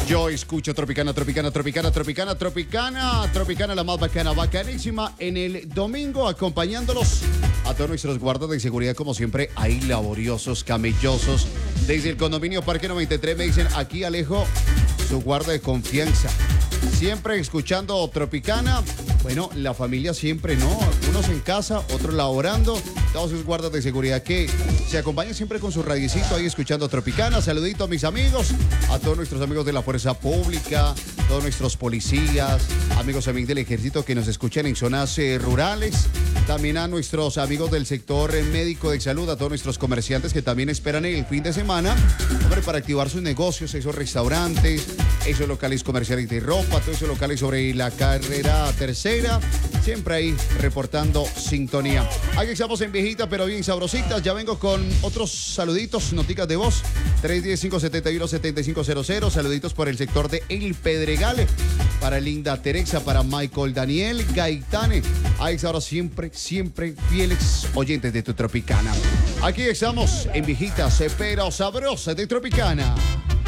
Yo escucho Tropicana, Tropicana, Tropicana, Tropicana, Tropicana, Tropicana, la más bacana, bacanísima. En el domingo, acompañándolos a todos nuestros guardas de seguridad, como siempre, ahí laboriosos, camellosos. Desde el condominio Parque 93 me dicen, aquí Alejo, su guarda de confianza. Siempre escuchando Tropicana. Bueno, la familia siempre, ¿no? Unos en casa, otros laborando. Todos sus guardas de seguridad que se acompañan siempre con su radicito ahí escuchando Tropicana. Saludito a mis amigos, a todos nuestros amigos de la Fuerza Pública, todos nuestros policías, amigos también del ejército que nos escuchan en zonas rurales. También a nuestros amigos del sector médico de salud, a todos nuestros comerciantes que también esperan el fin de semana, hombre, para activar sus negocios, esos restaurantes, esos locales comerciales de ropa, todos esos locales sobre la carrera tercera, siempre ahí reportando sintonía. Aquí estamos en viejita, pero bien sabrositas. Ya vengo con otros saluditos, noticas de voz. 310-571-7500. Saluditos por el sector de El Pedregal. Para Linda Teresa, para Michael Daniel Gaitane. Ahí ahora siempre fieles oyentes de tu Tropicana. Aquí estamos en viejitas, pero sabrosas de Tropicana.